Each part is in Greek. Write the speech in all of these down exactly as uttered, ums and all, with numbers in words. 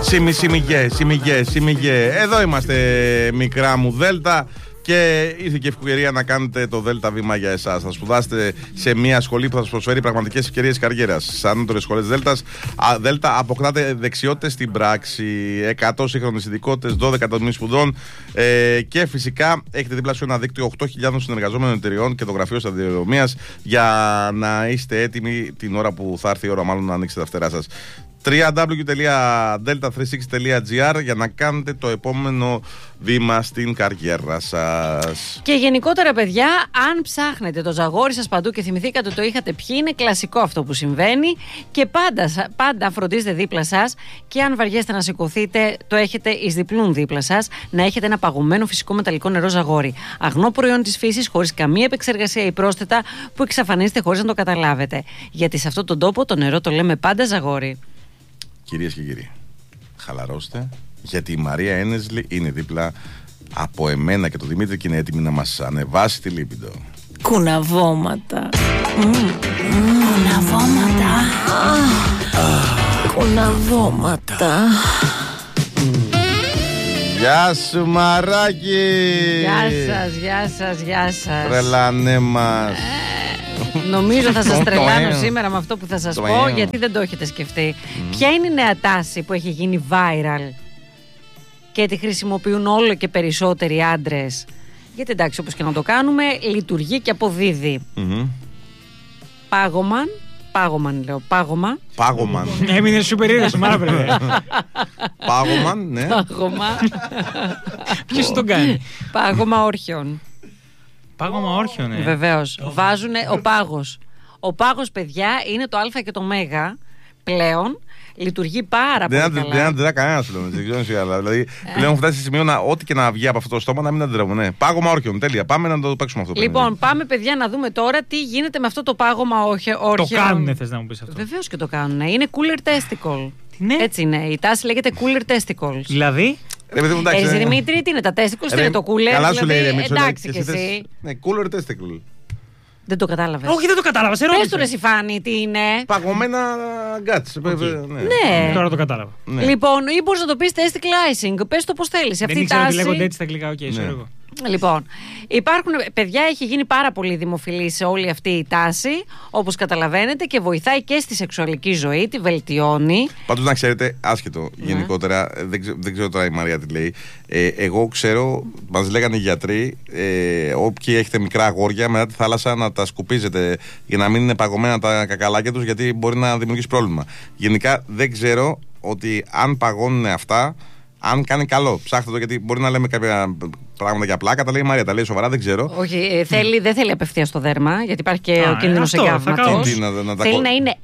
Σιμι, σιμιγέ, σιμιγέ, σιμιγέ. Εδώ είμαστε, μικρά μου Δέλτα. Και ήρθε και ευκαιρία να κάνετε το Δέλτα βήμα για εσάς. Θα σπουδάσετε σε μια σχολή που θα σας προσφέρει πραγματικές ευκαιρίες καριέρας. Στις ανώτερες σχολές Δέλτας, Δέλτα αποκτάτε δεξιότητες στην πράξη. εκατό σύγχρονες ειδικότητες, δώδεκα τομείς σπουδών. Ε, και φυσικά έχετε δίπλα σου ένα δίκτυο οκτώ χιλιάδων συνεργαζόμενων εταιριών και το γραφείο σταδιοδρομίας για να είστε έτοιμοι την ώρα που θα έρθει η ώρα, μάλλον να ανοίξετε τα φτερά σας. double-u double-u double-u τελεία delta τριακόσια εξήντα τελεία gr για να κάνετε το επόμενο βήμα στην καριέρα σας. Και γενικότερα, παιδιά, αν ψάχνετε το ζαγόρι σας παντού και θυμηθήκατε το είχατε πιει, είναι κλασικό αυτό που συμβαίνει. Και πάντα, πάντα φροντίζετε δίπλα σας και αν βαριέστε να σηκωθείτε, το έχετε εις διπλούν δίπλα σας, να έχετε ένα παγωμένο φυσικό μεταλλικό νερό ζαγόρι. Αγνό προϊόν της φύσης, χωρίς καμία επεξεργασία ή πρόσθετα, που εξαφανίζεται χωρίς να το καταλάβετε. Γιατί σε αυτόν τον τόπο το νερό το λέμε πάντα ζαγόρι. Κυρίες και κύριοι, χαλαρώστε, γιατί η Μαρία Ένεσλι είναι δίπλα από εμένα και τον Δημήτρη και είναι έτοιμη να μας ανεβάσει τη λίπιντο. Κουναβώματα. Mm. Mm. Κουναβώματα. Ah. Κουναβώματα. Γεια σου, Μαράκι! Γεια σας, γεια σας, γεια σας. Τρελανέ μας. Νομίζω θα σας τρελάνω σήμερα με αυτό που θα σας το πω, ε. γιατί δεν το έχετε σκεφτεί. Mm. Ποια είναι η νέα τάση που έχει γίνει viral και τη χρησιμοποιούν όλο και περισσότεροι άντρες? Γιατί εντάξει, όπως και να το κάνουμε, λειτουργεί και αποδίδει. Mm-hmm. Πάγωμαν, πάγωμαν λέω, πάγωμα. Πάγωμαν. Έμεινε σούπερ ήρωας του Μάρα, παιδιά. Πάγωμαν, ναι. Πάγωμα. Ποιος τον κάνει? Πάγωμα όρχιων. Πάγωμα όρχιων, ναι. Βεβαίως. Βάζουνε ο πάγος. Ο πάγος, παιδιά, είναι το α και το μέγα πλέον. Λειτουργεί πάρα δεν πολύ αντιδρά, καλά. Δεν αντιδρά κανένας πλέον. Δηλαδή, πλέον έχουν φτάσει σε σημείο να ό,τι και να βγει από αυτό το στόμα να μην αντιδρούμε. Ναι. Πάγωμα όρχιων. Τέλεια. Πάμε να το παίξουμε αυτό. Λοιπόν, πριν. Πάμε, παιδιά, να δούμε τώρα τι γίνεται με αυτό το πάγωμα όρχιων. Το κάνουνε, θες να μου πεις αυτό? Βεβαίως και το κάνουνε. Είναι cooler testicle. Ναι. Έτσι είναι. Η τάση λέγεται cooler testicles. Δηλαδή. Εσύ, Δημήτρι, τι είναι τα testicles, τι είναι το cooler? Καλά σου λέει, Δημήτρη. Εντάξει και εσύ. Ναι, cooler testicle. Δεν το κατάλαβες? Όχι, δεν το κατάλαβα. Σε ρώτησα. Πες του, ρε Σιφάνη, τι είναι. Παγωμένα γκάτς. Okay. Ναι. ναι. Τώρα το κατάλαβα. Ναι. Λοιπόν, ή μπορείς να το πεις testicle icing. Πες το πώς θέλεις. Δεν ήξερα ότι λέγονται έτσι στα αγγλικά. Οκ, okay, ναι. Λοιπόν, υπάρχουν, παιδιά, έχει γίνει πάρα πολύ δημοφιλή σε όλη αυτή η τάση, όπως καταλαβαίνετε, και βοηθάει και στη σεξουαλική ζωή, τη βελτιώνει. Πάντως να ξέρετε, άσχετο ναι. γενικότερα, δεν, ξέ, δεν ξέρω τώρα η Μαρία τι λέει. Ε, εγώ ξέρω, μας λέγανε οι γιατροί, ε, όποιοι έχετε μικρά αγόρια, μετά τη θάλασσα να τα σκουπίζετε για να μην είναι παγωμένα τα κακαλάκια τους, γιατί μπορεί να δημιουργήσει πρόβλημα. Γενικά δεν ξέρω ότι αν παγώνουν αυτά, αν κάνει καλό. Ψάχτε το, γιατί μπορεί να λέμε κάποια πράγματα για πλάκα. Τα λέει η Μαρία, τα λέει σοβαρά, δεν ξέρω. Όχι, ε, θέλει, δεν θέλει απευθείας στο δέρμα, γιατί υπάρχει και Α, ο κίνδυνος εγκάβματος. Να, να θέλει να είναι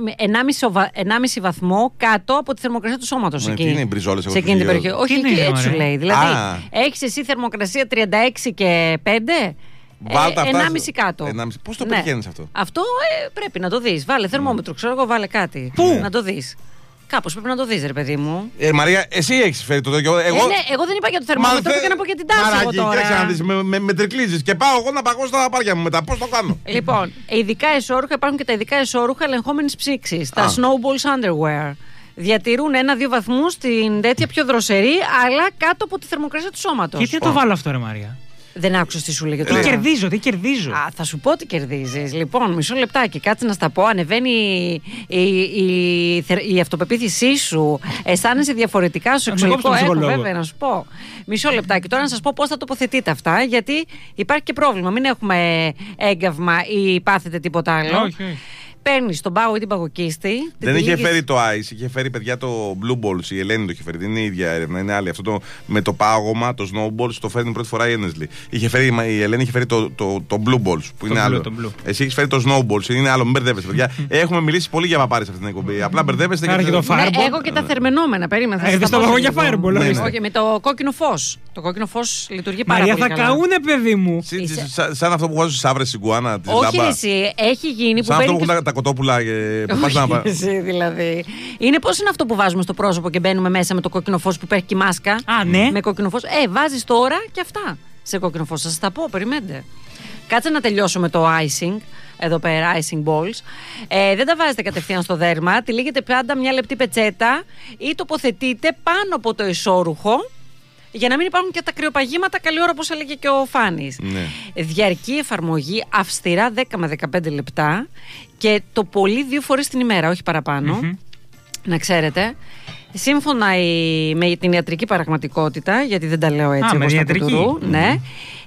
ενάμιση βαθμό κάτω από τη θερμοκρασία του σώματος. Ναι, τι είναι οι μπριζόλες σε εκείνη την περιοχή? Όχι, εκεί έτσι σου λέει. Δηλαδή, έχεις εσύ θερμοκρασία τριάντα έξι και πέντε. Βάλτε αυτά. ενάμιση κάτω. Πώς το πετυχαίνεις αυτό? Αυτό ε, πρέπει να το δεις. Βάλε θερμόμετρο, ξέρω εγώ, βάλε κάτι. Πού? Να το δεις. Κάπως πρέπει να το δεις, ρε παιδί μου. Ε, Μαρία, εσύ έχεις φέρει το τέτοιο. Εγώ... Ε, ναι, εγώ δεν είπα για το θερμόμετρο, είπα να πω για την τάση. Μαράκι, εγώ τώρα. κοίταξε να δεις, με, με, με τρικλίζεις και πάω εγώ να παγώσω τα παπάρια μου μετά. Πώς το κάνω? Λοιπόν, ειδικά εσώρουχα, υπάρχουν και τα ειδικά εσώρουχα ελεγχόμενης ψήξης. Τα snowballs underwear. Διατηρούν ένα-δύο βαθμούς την τέτοια πιο δροσερή, αλλά κάτω από τη θερμοκρασία του σώματος. Γιατί να το βάλω αυτό, ρε Μαρία? Δεν άκουσες τι σου λέγε τώρα? Τι κερδίζω, τι κερδίζω. Α, θα σου πω τι κερδίζεις. Λοιπόν, μισό λεπτάκι, κάτσε να στα πω. Ανεβαίνει η, η, η, η αυτοπεποίθησή σου. Αισθάνεσαι διαφορετικά στο σεξουαλικό έργο, βέβαια, να σου πω. Μισό λεπτάκι. Τώρα να σας πω πώς θα τοποθετείτε αυτά, γιατί υπάρχει και πρόβλημα. Μην έχουμε έγκαυμα ή πάθετε τίποτα άλλο. Όχι. Παίρνεις τον πάγο ή την παγοκίστη. Δεν είχε λίγης... φέρει το Ice, είχε φέρει, παιδιά, το Blue Balls. Η Ελένη το είχε φέρει. Δεν είναι η ίδια έρευνα, είναι άλλη. Αυτό το, με το πάγωμα, το Snowballs, το φέρνει πρώτη φορά η Ένεσλι. Είχε φέρει, η Ελένη είχε φέρει το, το, το Blue Balls, που είναι το άλλο. Blue, το Εσύ έχει φέρει το Snowballs, είναι άλλο. Μην μπερδεύεσαι, παιδιά. Έχουμε μιλήσει πολύ για παπάρες σε αυτήν την εκπομπή. Απλά μπερδεύεστε και το Fireball. Ναι, έχω και τα θερμενόμενα. Περίμενα. Ε, δεν το παγώ για Fireball. Όχι, με το κόκκινο φως. Το κόκκινο φως λειτουργεί πάρα Μαρία, πολύ. Μαρία, θα καούνε, παιδί μου. Σαν αυτό που βάζω στι άβρες σιγκουάνα. Όχι, εσύ, έχει γίνει. Σαν αυτό που έχουν τα κοτόπουλα. Εσύ δηλαδή. Είναι πώς είναι αυτό που βάζουμε στο πρόσωπο και μπαίνουμε μέσα με το κόκκινο φως που υπάρχει και η μάσκα. Α, ναι. Με κόκκινο φως. Ε, βάζεις τώρα και αυτά σε κόκκινο φως. Θα σας τα πω, περιμένετε. Κάτσε να τελειώσω με το icing. εδώ πέρα, icing balls. Ε, δεν τα βάζετε κατευθείαν στο δέρμα. Τυλίγετε πάντα μια λεπτή πετσέτα ή τοποθετείτε πάνω από το εσώρουχο. Για να μην υπάρχουν και τα κρυοπαγήματα, καλή ώρα, όπως έλεγε και ο Φάνης. Ναι. Διαρκή εφαρμογή, αυστηρά δέκα με δεκαπέντε λεπτά και το πολύ δύο φορές την ημέρα, όχι παραπάνω. Mm-hmm. Να ξέρετε. Σύμφωνα η, με την ιατρική πραγματικότητα, γιατί δεν τα λέω έτσι Α, εγώ στα κουτουρού, mm-hmm. ναι.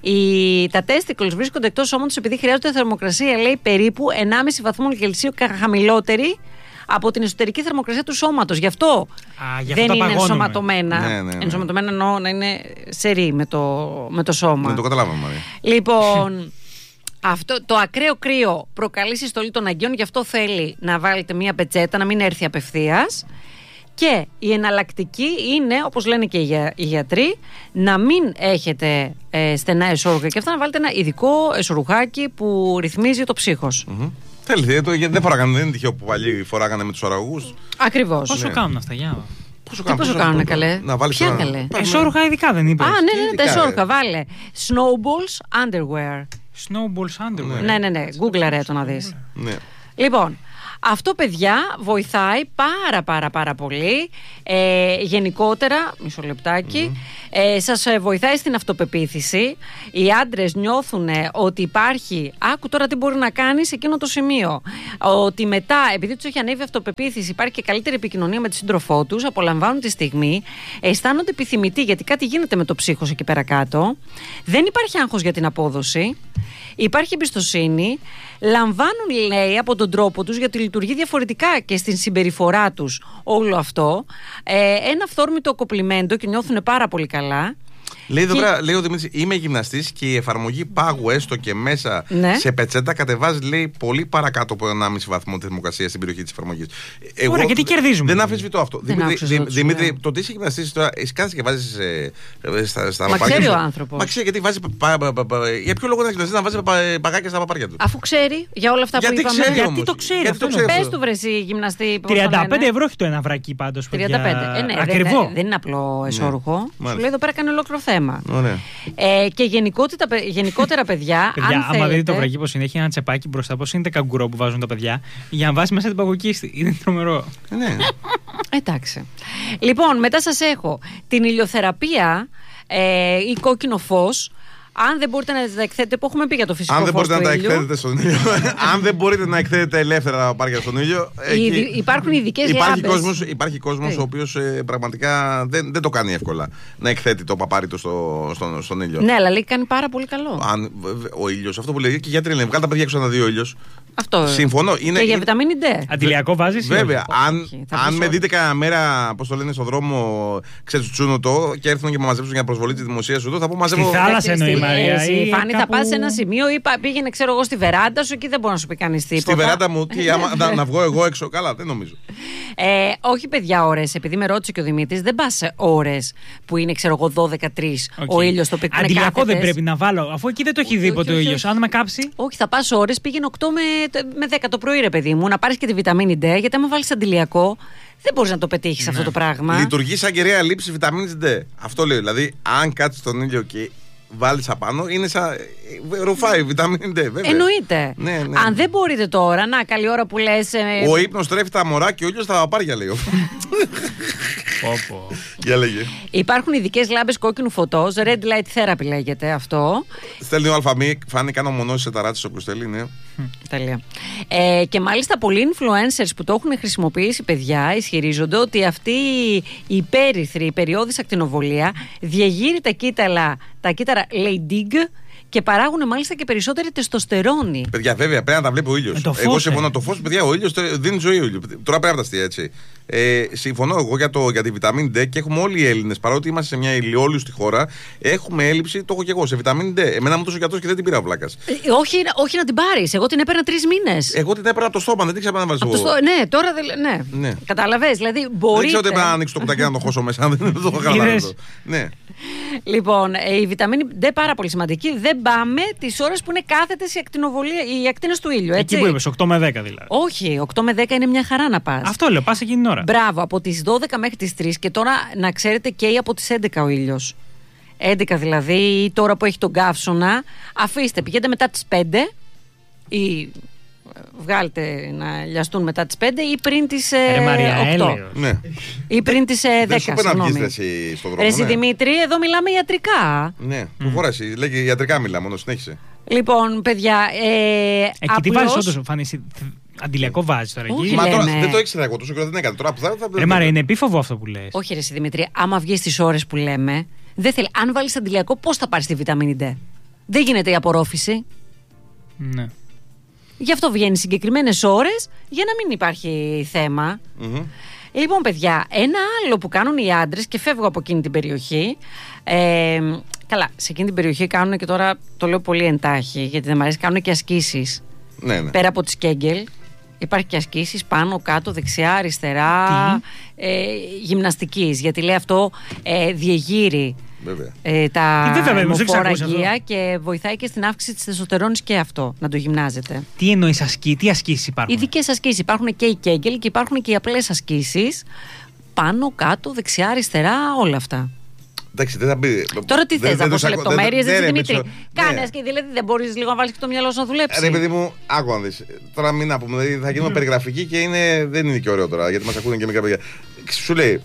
Οι, τα testicles βρίσκονται εκτός σώματος επειδή χρειάζονται θερμοκρασία, λέει, περίπου ενάμιση βαθμών Κελσίου χαμηλότερη από την εσωτερική θερμοκρασία του σώματος. Γι' αυτό, Α, γι' αυτό δεν τα είναι παγώνουμε. ενσωματωμένα. Ναι, ναι, ναι. Ενσωματωμένα εννοώ να είναι σερί με το, με το σώμα. Δεν το καταλάβαμε, Μαρία. Λοιπόν, αυτό, το ακραίο κρύο προκαλεί συστολή των αγκίων, γι' αυτό θέλει να βάλετε μία πετσέτα, να μην έρθει απευθείας. Και η εναλλακτική είναι, όπως λένε και οι, για, οι γιατροί, να μην έχετε ε, στενά εσώρουχα και αυτά, να βάλετε ένα ειδικό εσωρουχάκι που ρυθμίζει το ψύχος. Mm-hmm. Θέλει, το, δεν φοράγανε, δεν είναι τυχαίο που παλιοί φοράγανε με τους αραγούς. Ακριβώς. Πόσο Ναι. κάνουν αυτά, για Πόσο Τι πόσο κάνουν, καλέ. Να βάλεις Ποια ένα- καλέ. εσώρουχα ειδικά δεν είπες? Α, ναι, ναι, ναι, τα ειδικά, εσώρουχα, ε. βάλε. Snowballs underwear. Snowballs underwear. Ναι, ναι, ναι, γκούγκλαρε το να δεις. Ναι. Λοιπόν, αυτό, παιδιά, βοηθάει πάρα πάρα πάρα πολύ. Ε, γενικότερα, μισό λεπτάκι, mm. ε, σας ε, βοηθάει στην αυτοπεποίθηση. Οι άντρες νιώθουν ότι υπάρχει, άκου τώρα τι μπορεί να κάνει σε εκείνο το σημείο, ότι μετά, επειδή τους έχει ανέβει η αυτοπεποίθηση, υπάρχει και καλύτερη επικοινωνία με τη σύντροφό τους, απολαμβάνουν τη στιγμή, αισθάνονται επιθυμητοί γιατί κάτι γίνεται με το ψύχος εκεί πέρα κάτω, δεν υπάρχει άγχος για την απόδοση, υπάρχει εμπιστοσύνη, λαμβάνουν, λέει, από τον τρόπο τους, γιατί λειτουργεί διαφορετικά και στην συμπεριφορά τους όλο αυτό, ε, ένα αυθόρμητο κοπλιμέντο και νιώθουν πάρα πολύ καλά. Λέει εδώ Και- πέρα, λέει ο Δημήτρης, είμαι γυμναστής και η εφαρμογή πάγου έστω και μέσα Ναι. σε πετσέτα κατεβάζει, λέει, πολύ παρακάτω από ενάμιση βαθμό τη θερμοκρασία στην περιοχή της εφαρμογής. Εγώ Ωραία, και τι κερδίζουμε? Δεν αμφισβητώ αυτό. Δεν Δημήτρη, άκουσες Δη- να τους Δημήτρη, λέω. το ότι είσαι γυμναστής τώρα, εσύ κάθεσαι και βάζεις ε, ε, στα, στα Μα παπάρια ξέρει σου. ο άνθρωπος. Μα ξέρει γιατί βάζει. πα- πα- πα- πα- Για ποιο λόγο να γυμναστής να βάζει πα- παγάκια στα παπάρια του. Αφού ξέρει για όλα αυτά Γιατί που είπαμε. ξέρει Γιατί όμως. το ξέρει Γιατί αυτό, το ναι. ξέρει Πες αυτό. του, βρε εσύ γυμναστή. πώς το τριάντα πέντε λένε. ευρώ έχει το ένα βρακί πάντως, παιδιά. τριάντα πέντε. Ε, ναι, Ακριβό. Δεν, δεν είναι απλό εσώρουχο. Σου Μάλιστα. λέει εδώ πέρα κάνει ολόκληρο θέμα. Ωραία. Ε, και γενικότερα, παι- γενικότερα, παιδιά, Παιδιά, αν άμα θέλετε, δείτε το βρακί πως είναι, έχει ένα τσεπάκι μπροστά, πως είναι τα καγκουρό που βάζουν τα παιδιά, για να βάζει μέσα την παγωκίστη. Είναι τρομερό. Ε, Ναι. Εντάξει. Λοιπόν, μετά σας έχω την ηλιοθεραπεία ε, ή κόκκινο φως. Αν δεν μπορείτε να τα εκθέτετε, που έχουμε πει για το φυσικό Αν δεν φως μπορείτε να του τα ήλιου. εκθέτετε στον ήλιο. Αν δεν μπορείτε να εκθέτετε ελεύθερα τα παπάρια στον ήλιο. Οι- εκεί- υπάρχουν ειδικές υπάρχει λάμπες. κόσμος, υπάρχει κόσμος Τι? ο οποίος ε, πραγματικά δεν, δεν το κάνει εύκολα να εκθέτει το παπάρι του στο, στον, στον ήλιο. Ναι, αλλά λέει κάνει πάρα πολύ καλό. Αν, βε- ο ήλιος, αυτό που λέει και οι γιατροί λένε, βγάλε τα παιδιά έξω να δει ο ήλιος. Αυτό. Συμφωνώ. Είναι, Και για είναι- βιταμίνη D. Αντιλιακό βάζεις? ή Βέβαια, όχι? αν, Όχι, θα αν πεις με όχι. δείτε κανένα μέρα, πώς το λένε, στον δρόμο, ξετσουτσούνω το και έρθουν και με μαζέψουν για προσβολή τη δημοσία σου, θα πω μαζεύω. Στη θάλασσα εννοεί η Στη- Μαρία. εσύ, ή Φάνη, θα κάπου- πα σε ένα σημείο ή πα- πήγαινε, ξέρω εγώ, στη βεράντα σου, εκεί δεν μπορεί να σου πει κανεί τίποτα. Στη βεράντα μου, τι, άμα, να, να βγω εγώ έξω. Καλά, δεν νομίζω. Ε, όχι, παιδιά, ώρες. Επειδή με ρώτησε και ο Δημήτρης, δεν πα σε ώρες που είναι, ξέρω εγώ, δώδεκα τρεις Οκ. ο ήλιος στο οποίο είναι Αντιλιακό δεν κάθετες. πρέπει να βάλω, αφού εκεί δεν το έχει Όχι, δει ποτέ ο όχι, ήλιος. όχι. Αν με κάψει. Όχι, θα πα ώρες, πήγαινε οκτώ με, με δέκα το πρωί, ρε παιδί μου, να πάρει και τη βιταμίνη D, γιατί άμα βάλει αντιλιακό, δεν μπορεί να το πετύχει αυτό το πράγμα. Λειτουργεί σαν κεραία λήψη βιταμίνης D. Αυτό λέω. Δηλαδή, αν κάτσει στον ήλιο και βάλει απάνω, είναι σαν. Ρουφάει βιταμίνη D, βέβαια. Εννοείται. Ναι, ναι. Αν δεν μπορείτε τώρα, να, καλή ώρα που λε. Ο ύπνος τρέφει τα μωρά και ο ήλιος τα παπάρια, λέει. Πω, πω. Για λέγε. Υπάρχουν ειδικές λάμπες κόκκινου φωτός, red light therapy λέγεται αυτό. Στέλνει ο Αλφαμή, φάνη κάνω μονώσει σε ταράτσες όποιος θέλει, ναι. Τέλεια. Ε, και μάλιστα πολλοί influencers που το έχουν χρησιμοποιήσει, παιδιά, ισχυρίζονται ότι αυτή η υπέρυθρη, η περιόδης ακτινοβολία διαγείρει τα κύτταρα, τα κύτταρα Leydig και παράγουν μάλιστα και περισσότερη τεστοστερόνη. Παιδιά, βέβαια, πρέπει να τα βλέπει ο ήλιος. Με το φως, Εγώ ε. συμφωνώ. Το φως, παιδιά, ο ήλιος δίνει ζωή. Ο ήλιος. Τώρα πρέπει να τα αστεία, έτσι. Ε, συμφωνώ εγώ για, το, για τη βιταμίνη D και έχουμε όλοι οι Έλληνες, παρότι είμαστε σε μια ηλιόλουστη χώρα, έχουμε έλλειψη, το έχω και εγώ, σε βιταμίνη D. Εμένα μου τόσο γιατρός και δεν την πήρα βλάκα. Ε, όχι, όχι να την πάρεις. Εγώ την έπαιρνα τρεις μήνες. Εγώ την έπαιρνα από το στόμα, δεν την ξαπέρα να βάλει Από το στο. στο- ναι, τώρα δεν. Ναι. Ναι. Καταλαβες. Δηλαδή Δεν μπορείτε. ξέρω ότι έπρεπε να ανοίξει το κουτάκι να το χώσω μέσα, αν δεν το έχω καλά. Είδες. Ναι. Λοιπόν, ε, η βιταμίνη D πάρα πολύ σημαντική. Δεν πάμε τις ώρες που είναι κάθετες οι, ακτινοβολίες- οι ακτίνες του ήλιου. Έτσι. Εκεί που είπες, οκτώ με δέκα δηλαδή. Όχι, οκτώ με δέκα είναι μια χαρά να πας. Αυτό λέω, πας εκείνη την ώρα. Μπράβο, από τις δώδεκα μέχρι τις τρεις και τώρα να ξέρετε καίει από τις έντεκα ο ήλιος. έντεκα δηλαδή, ή τώρα που έχει τον καύσωνα, αφήστε, πηγαίνετε μετά τις πέντε ή βγάλτε να λιαστούν μετά τις πέντε ή πριν τις Ρε Μαρία, οκτώ. έλεος. Ναι. Ή πριν τις δέκα. Δεν σου είπε να βγεις εσύ στον δρόμο. Ρε εσύ ναι. Δημήτρη, εδώ μιλάμε ιατρικά. Ναι, προχωράς. Λέγε ιατρικά μιλάμε, μόνο συνέχισε. Λοιπόν, παιδιά. Ε, Εκεί τι απλώς- βάζεις όντως, Φάνη, εσύ, αντιλιακό βάζεις τώρα Όχι, εκεί. Μα τώρα λέμε. δεν το ήξερα εγώ τόσο καιρό, δεν έκανε. Τώρα που θα. θα Ρε Μαρία, είναι επίφοβο αυτό που λες. Όχι, ρε εσύ Δημήτρη, άμα βγει στις ώρες που λέμε, δεν θέλει. Αν βάλεις αντιλιακό, πώς θα πάρεις τη βιταμίνη D? Δεν γίνεται η απορρόφηση. Ναι. Γι' αυτό βγαίνει συγκεκριμένες ώρες για να μην υπάρχει θέμα. Μμμ. Λοιπόν, παιδιά, ένα άλλο που κάνουν οι άντρες και φεύγω από εκείνη την περιοχή. Ε, καλά, σε εκείνη την περιοχή κάνουν και τώρα το λέω πολύ εντάχει, γιατί δεν μου αρέσει, κάνουν και ασκήσεις. Ναι, ναι. Πέρα από τις Κέγκελ, υπάρχει και ασκήσεις πάνω, κάτω, δεξιά, αριστερά, ε, γυμναστικής. Γιατί λέει αυτό ε, διεγείρει Βέβαια. ε, τα Τι βέβαια, όμως, δεν αιμοφόρα ξακούσα αγκία αυτό. και βοηθάει και στην αύξηση της τεστοστερόνης και αυτό, να το γυμνάζετε. Τι εννοείς ασκή, τι ασκήσεις υπάρχουν? Ειδικές ασκήσεις. Υπάρχουν και οι Κέγκελ και υπάρχουν και οι απλές ασκήσεις. Πάνω, κάτω, δεξιά, αριστερά, όλα αυτά. Εντάξει, δεν θα μπει. Τώρα τι δεν- θες, δεν να πω τους σε ακού- λεπτομέρειες, δεν- έτσι ναι, ρε, Δημήτρη. Μίτσο, Κάνε ναι. ασκή, δηλαδή δεν μπορείς λίγο να βάλεις και το μυαλό σου να δουλέψει. Ρε παιδί μου, άκου να δεις. Τώρα μην να πούμε, δηλαδή θα γίνουμε περιγραφικοί και είναι, δεν είναι και ωραίο τώρα, γιατί μας ακούνε και μικρά παιδιά. Σου λέει,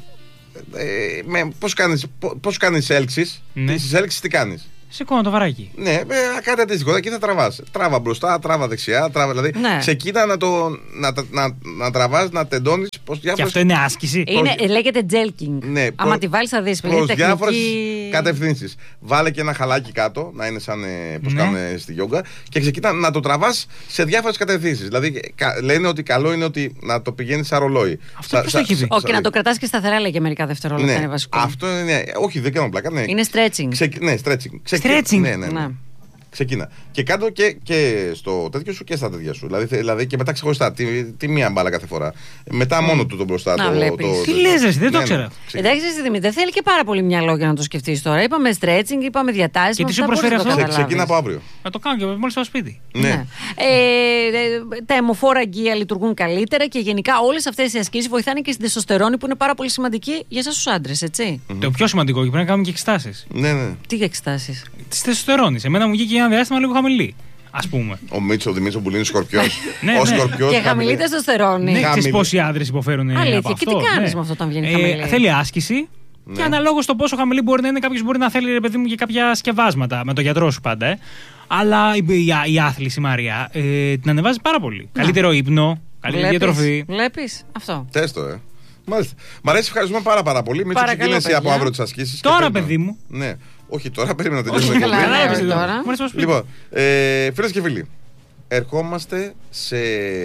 ε, με, πώς κάνεις, πώς, πώς κάνεις έλξεις, Ναι. στις έλξεις τι κάνεις. Σηκώνω το βαράκι. Ναι, ε, κάτι αντίστοιχο. Εκεί θα τραβάς. Τράβα μπροστά, τράβα δεξιά, τράβα. Δηλαδή, Ναι. ξεκίνα να, το, να, να, να τραβάς, να τεντώνεις προς Και διάφορες, αυτό είναι άσκηση. Είναι, ε, λέγεται jelking. Ναι, Άμα προς- τη βάλεις θα δεις. προς Είναι διάφορες τεχνική. κατευθύνσεις. Βάλε και ένα χαλάκι κάτω, να είναι σαν ε, πώς Ναι. κάνουν ε, στη γιόγκα, και ξεκίνα να το τραβάς σε διάφορες κατευθύνσεις. Δηλαδή, κα, λένε ότι καλό είναι ότι να το πηγαίνεις σαν ρολόι. Αυτό ποιος το έχει δει? Όχι, να το κρατάς και σταθερά λέει για μερικά δευτερόλεπτα. Ναι, Είναι βασικό. αυτό είναι. Όχι, δεν κάνω πλάκα. Ναι. Είναι stretching. Ξεκι- ναι, stretching. Ξεκι- Stretching. Ναι, ναι, ναι. Ναι. Ξεκίνα. Και κάτω και, και στο τέτοιο σου και στα τέτοια σου. Δηλαδή, θε- δηλαδή και μετά ξεχωριστά. Τη, τη μία μπάλα κάθε φορά. Μετά μόνο του τον μπροστά. Να το, βλέπεις. το, Τι το- λες, ρε, δεν το Ναι, ναι. ήξερα. Ξεκίνα. Εντάξει, εσύ Δημήτρη, δεν θέλει και πάρα πολύ μυαλό για να το σκεφτείς τώρα. Είπαμε stretching, είπαμε διατάσεις. Και με τι σου αυτά προσφέρει μπορείς να το αυτό? Ξε- ξεκίνα από καταλάβεις. αύριο. Να το κάνω και μόλις στο σπίτι. Ναι. Ναι. Ε, ε, τα αιμοφόρα αγκία λειτουργούν καλύτερα και γενικά όλες αυτές οι ασκήσεις βοηθάνε και στην τεστοστερόνη που είναι πάρα πολύ σημαντική για εσάς τους άντρες, έτσι. Το πιο σημαντικό, και πρέπει να κάνουμε και εξετάσεις. Ναι, ναι. Τι για εξετάσεις. Τη τεστοστερόνης. Εμένα μου βγήκε ένα διάστημα λίγο χαμηλή. Ας πούμε. Ο Μίτσο, ο Δημήτρης που είναι σκορπιός. Ναι, Ο ναι. σκορπιός. Και χαμηλή τεστοστερόνη. Ναι, Χαμηλή. ξέρεις πόσοι άντρες υποφέρουν ε, Αλήθεια. από Και αυτό. τι κάνεις ναι. με αυτό όταν βγαίνει χαμηλή? Θέλει άσκηση. Ναι. Και αναλόγως στο πόσο χαμηλή μπορεί να είναι, κάποιος μπορεί να θέλει, ρε παιδί μου, και κάποια σκευάσματα με το γιατρό σου πάντα. Ε. Αλλά η, η, η άθληση, Μαρία, ε, την ανεβάζει πάρα πολύ. Καλύτερο ύπνο, καλύτερη διατροφή. Βλέπεις αυτό. Τέστο, ε. Μάλιστα. Μ' αρέσει, ευχαριστούμε πάρα, πάρα πολύ. Μην Παρακαλώ, ξεκινήσει παιδιά. από αύριο τις ασκήσεις. Τώρα, και περίμενα. παιδί μου. Ναι. Όχι, τώρα περίμενα να Όχι, τελειώσουμε. καλά, και ναι, το- όχι τώρα. τώρα. Μου αρέσει το σπίτι. Λοιπόν, ε, φίλες και φίλοι, ερχόμαστε σε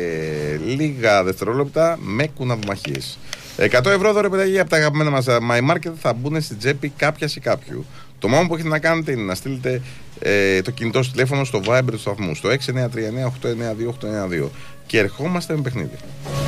λίγα δευτερόλεπτα με κουναβομαχίες. εκατό ευρώ δώρο παιδαγή από τα αγαπημένα μας My Market θα μπουν στην τσέπη κάποιας ή κάποιου. Το μόνο που έχετε να κάνετε είναι να στείλετε ε, το κινητό στο τηλέφωνο στο Viber του σταθμού στο έξι εννιά τρία εννιά οκτώ εννιά δύο οκτώ εννιά δύο και ερχόμαστε με παιχνίδι.